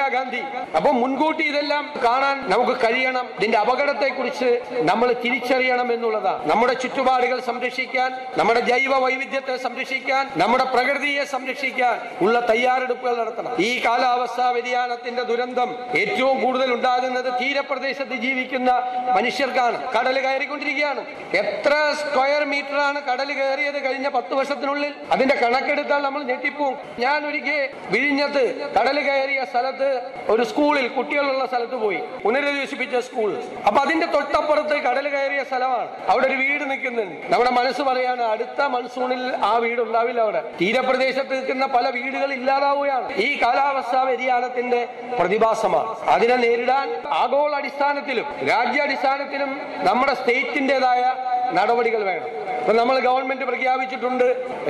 ഇന്ദിരാഗാന്ധി. അപ്പൊ മുൻകൂട്ടി ഇതെല്ലാം കാണാൻ നമുക്ക് കഴിയണം. ഇതിന്റെ അപകടത്തെക്കുറിച്ച് നമ്മൾ തിരിച്ചറിയണം എന്നുള്ളതാണ്. നമ്മുടെ ചുറ്റുപാടുകൾ സംരക്ഷിക്കാൻ, നമ്മുടെ ജൈവ വൈവിധ്യത്തെ സംരക്ഷിക്കാൻ, നമ്മുടെ പ്രകൃതിയെ സംരക്ഷിക്കാൻ ഉള്ള തയ്യാറെടുപ്പുകൾ നടത്തണം. ഈ കാലാവസ്ഥാ വ്യതിയാനത്തിന്റെ ദുരന്തം ഏറ്റവും കൂടുതൽ ഉണ്ടാകുന്നത് തീരപ്രദേശത്ത് ജീവിക്കുന്ന മനുഷ്യർക്കാണ്. കടൽ കയറിക്കൊണ്ടിരിക്കുകയാണ്. എത്ര സ്ക്വയർ മീറ്ററാണ് കടൽ കയറിയത് കഴിഞ്ഞ 10 വർഷത്തിനുള്ളിൽ? അതിന്റെ കണക്കെടുത്താൽ നമ്മൾ ഞെട്ടിപ്പോവും. ഞാൻ ഒരിക്കൽ വിഴിഞ്ഞത്ത് കടൽ കയറിയ സ്ഥലത്ത് ഒരു സ്കൂളിൽ കുട്ടികളുള്ള സ്ഥലത്ത് പോയി, പുനരധിവസിപ്പിച്ച സ്കൂൾ. അപ്പൊ അതിന്റെ തൊട്ടപ്പുറത്ത് കടൽ കയറിയ സ്ഥലമാണ്. അവിടെ ഒരു വീട് നിൽക്കുന്നുണ്ട്. നമ്മുടെ മനസ്സ് പറയാണ് അടുത്ത മൺസൂണിൽ ആ വീട് ഉണ്ടാവില്ല. അവിടെ തീരപ്രദേശത്ത് നിൽക്കുന്ന പല വീടുകൾ ഇല്ലാതാവുകയാണ്. ഈ കാലാവസ്ഥാ വ്യതിയാനത്തിന്റെ പ്രതിഭാസമാണ്. അതിനെ നേരിടാൻ ആഗോള അടിസ്ഥാനത്തിലും രാജ്യാടിസ്ഥാനത്തിലും നമ്മുടെ സ്റ്റേറ്റിന്റേതായ നടപടികൾ വേണം. ഇപ്പൊ നമ്മൾ ഗവൺമെന്റ് പ്രഖ്യാപിച്ചിട്ടുണ്ട്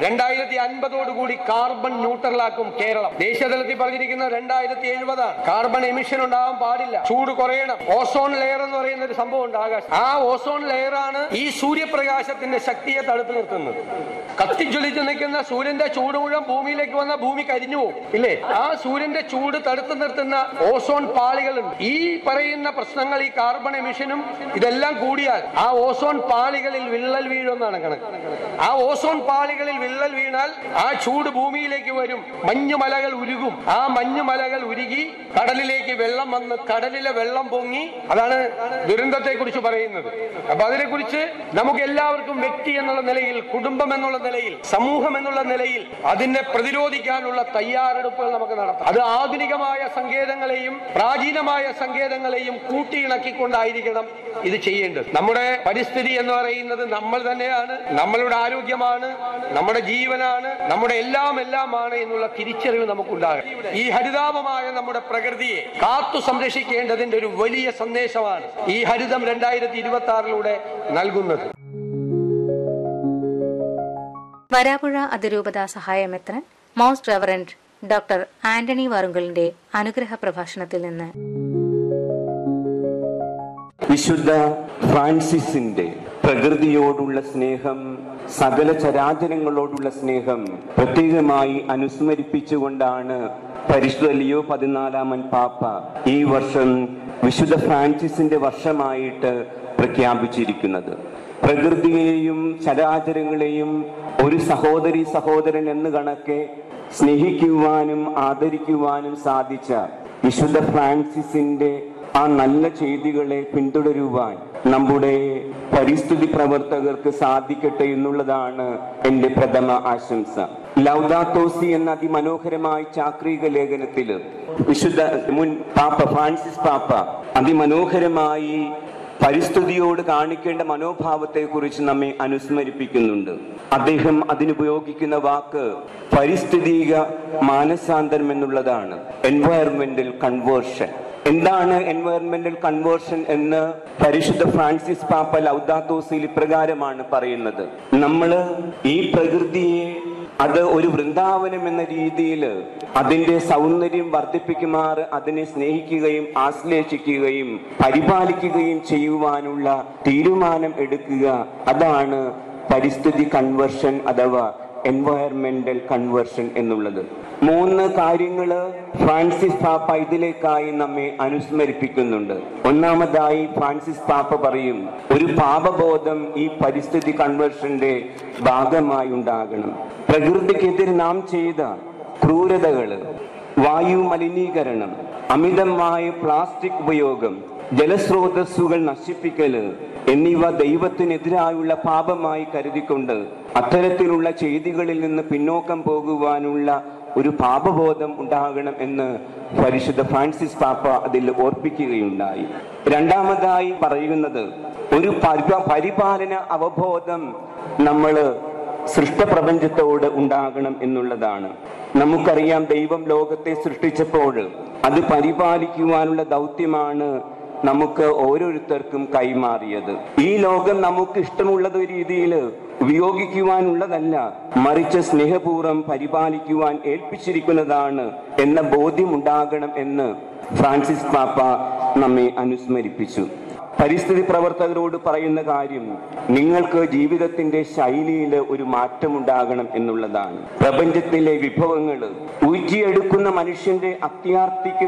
2050 കാർബൺ ന്യൂട്രലാക്കും കേരളം. ദേശീയതലത്തിൽ പറഞ്ഞിരിക്കുന്നത് 2070 കാർബൺ എമിഷൻ ഉണ്ടാവാൻ പാടില്ല. ചൂട് കുറയണം. ഓസോൺ ലെയർ എന്ന് പറയുന്ന ഒരു സംഭവം ഉണ്ട് ആകാശം. ആ ഓസോൺ ലെയർ ആണ് ഈ സൂര്യപ്രകാശത്തിന്റെ ശക്തിയെ തടുത്തു നിർത്തുന്നത്. കത്തിജ്വലിച്ച് നിൽക്കുന്ന സൂര്യന്റെ ചൂട് മുഴുവൻ ഭൂമിയിലേക്ക് വന്ന ഭൂമി കരിഞ്ഞു പോകും, ഇല്ലേ? ആ സൂര്യന്റെ ചൂട് തടുത്തു നിർത്തുന്ന ഓസോൺ പാളികളുണ്ട്. ഈ പറയുന്ന പ്രശ്നങ്ങൾ, ഈ കാർബൺ എമിഷനും ഇതെല്ലാം കൂടിയാൽ ആ ഓസോൺ പാളികളിൽ വിള്ളൽ വീഴുമെന്നാണ് കണക്ക്. ആ ഓസോൺ പാളികളിൽ വിള്ളൽ വീണാൽ ആ ചൂട് ഭൂമിയിലേക്ക് വരും. മഞ്ഞുമലകൾ ഉരുകും. ആ മഞ്ഞുമലകൾ ഉരുകി കടലിലേക്ക് വെള്ളം വന്ന് കടലിലെ വെള്ളം പൊങ്ങി. അതാണ് ദുരന്തത്തെ കുറിച്ച് പറയുന്നത്. അപ്പൊ അതിനെക്കുറിച്ച് നമുക്ക് എല്ലാവർക്കും വ്യക്തി എന്നുള്ള നിലയിൽ, കുടുംബം എന്നുള്ള നിലയിൽ, സമൂഹം എന്നുള്ള നിലയിൽ അതിനെ പ്രതിരോധിക്കാനുള്ള തയ്യാറെടുപ്പുകൾ നമുക്ക് നടത്താം. അത് ആധുനികമായ സങ്കേതങ്ങളെയും പ്രാചീനമായ സങ്കേതങ്ങളെയും കൂട്ടിയിണക്കിക്കൊണ്ടായിരിക്കണം ഇത് ചെയ്യേണ്ടത്. നമ്മുടെ പരിസ്ഥിതി എന്ന് പറയുന്നത് നമ്മൾ തന്നെയാണ്, നമ്മളുടെ ആരോഗ്യമാണ്, നമ്മുടെ ജീവനാണ്, നമ്മുടെ എല്ലാമാണ് എന്നുള്ള തിരിച്ചറിവ് നമുക്കുണ്ടാകും. ഈ ഹരിതാപമായ നമ്മുടെ പ്രകൃതിയെ കാത്തു സംരക്ഷിക്കേണ്ടതിന്റെ ഒരു വലിയ സന്ദേശമാണ് ഈ ഹരിതം 2026 നൽകുന്നത്. വരാപ്പുഴ അതിരൂപത സഹായമെത്രൻ മോസ്റ്റ് റെവറൻഡ് ഡോക്ടർ ആന്റണി വാറുങ്കലിന്റെ അനുഗ്രഹ പ്രഭാഷണത്തിൽ നിന്ന്. വിശുദ്ധ ഫ്രാൻസിസിന്റെ പ്രകൃതിയോടുള്ള സ്നേഹം, സകല ചരാചരങ്ങളോടുള്ള സ്നേഹം പ്രത്യേകമായി അനുസ്മരിപ്പിച്ചുകൊണ്ടാണ് പരിശുദ്ധ ലിയോ 14 പാപ്പ ഈ വർഷം വിശുദ്ധ ഫ്രാൻസിസിന്റെ വർഷമായിട്ട് പ്രഖ്യാപിച്ചിരിക്കുന്നത്. പ്രകൃതിയെയും ചരാചരങ്ങളെയും ഒരു സഹോദരി സഹോദരൻ എന്ന് കണക്കെ സ്നേഹിക്കുവാനും ആദരിക്കുവാനും സാധിച്ച വിശുദ്ധ ഫ്രാൻസിസിന്റെ ആ നല്ല ചെയ്തികളെ പിന്തുടരുവാൻ നമ്മുടെ പരിസ്ഥിതി പ്രവർത്തകർക്ക് സാധിക്കട്ടെ എന്നുള്ളതാണ് എന്റെ പ്രഥമ ആശംസ. ലൗദാത്തോ സി എന്ന അതിമനോഹരമായ ചാക്രിക ലേഖനത്തില് വിശുദ്ധ മുൻ പാപ്പ ഫ്രാൻസിസ് പാപ്പ അതിമനോഹരമായി പരിസ്ഥിതിയോട് കാണിക്കേണ്ട മനോഭാവത്തെ കുറിച്ച് നമ്മെ അനുസ്മരിപ്പിക്കുന്നുണ്ട്. അദ്ദേഹം അതിനുപയോഗിക്കുന്ന വാക്ക് പരിസ്ഥിതിക മാനസാന്തരം എന്നുള്ളതാണ്. Environmental conversion. എന്താണ് എൻവയറമെന്റൽ കൺവേർഷൻ എന്ന് പരിശുദ്ധ ഫ്രാൻസിസ് പാപ്പ ലൗദാത്തോ സിയിൽ ഇപ്രകാരമാണ് പറയുന്നത്: നമ്മൾ ഈ പ്രകൃതിയെ അത് ഒരു വൃന്ദാവനം എന്ന രീതിയിൽ അതിന്റെ സൗന്ദര്യം വർദ്ധിപ്പിക്കുമാറ് അതിനെ സ്നേഹിക്കുകയും ആശ്ലേഷിക്കുകയും പരിപാലിക്കുകയും ചെയ്യുവാനുള്ള തീരുമാനം എടുക്കുക. അതാണ് പരിസ്ഥിതി കൺവേർഷൻ അഥവാ എൻവയറമെന്റൽ കൺവേർഷൻ എന്നുള്ളത്. 3 കാര്യങ്ങൾ ഫ്രാൻസിസ് പാപ്പ ഇതിലേക്കായി നമ്മെ അനുസ്മരിപ്പിക്കുന്നുണ്ട്. ഒന്നാമതായി ഫ്രാൻസിസ് പാപ്പ പറയും, ഒരു പാപബോധം ഈ പരിസ്ഥിതി കൺവേർഷന്റെ ഭാഗമായി ഉണ്ടാകണം. പ്രകൃതിക്കെതിരെ നാം ചെയ്ത ക്രൂരതകള്, വായു മലിനീകരണം, അമിതമായ പ്ലാസ്റ്റിക് ഉപയോഗം, ജലസ്രോതസ്സുകൾ നശിപ്പിക്കല് എന്നിവ ദൈവത്തിനെതിരായുള്ള പാപമായി കരുതിക്കൊണ്ട് അത്തരത്തിലുള്ള ചെയ്തികളിൽ നിന്ന് പിന്നോക്കം പോകുവാനുള്ള ഒരു പാപബോധം ഉണ്ടാകണം എന്ന് പരിശുദ്ധ ഫ്രാൻസിസ് പാപ്പ അതിൽ ഓർപ്പിക്കുകയുണ്ടായി. രണ്ടാമതായി പറയുന്നത് ഒരു പരിപാലന അവബോധം നമ്മൾ സൃഷ്ടപ്രപഞ്ചത്തോട് ഉണ്ടാകണം എന്നുള്ളതാണ്. നമുക്കറിയാം, ദൈവം ലോകത്തെ സൃഷ്ടിച്ചപ്പോൾ അത് പരിപാലിക്കുവാനുള്ള ദൗത്യമാണ് നമുക്ക് ഓരോരുത്തർക്കും കൈമാറിയത്. ഈ ലോകം നമുക്ക് ഇഷ്ടമുള്ളത് രീതിയിൽ ഉപയോഗിക്കുവാനുള്ളതല്ല, മറിച്ച് സ്നേഹപൂർവ്വം പരിപാലിക്കുവാൻ ഏൽപ്പിച്ചിരിക്കുന്നതാണ് എന്ന ബോധ്യം ഉണ്ടാകണം എന്ന് ഫ്രാൻസിസ് പാപ്പ നമ്മെ അനുസ്മരിപ്പിച്ചു. പരിസ്ഥിതി പ്രവർത്തകരോട് പറയുന്ന കാര്യം, നിങ്ങൾക്ക് ജീവിതത്തിന്റെ ശൈലിയിൽ ഒരു മാറ്റമുണ്ടാകണം എന്നുള്ളതാണ്. പ്രപഞ്ചത്തിലെ വിഭവങ്ങൾ ഊറ്റിയെടുക്കുന്ന മനുഷ്യന്റെ അത്യാർത്തിക്ക്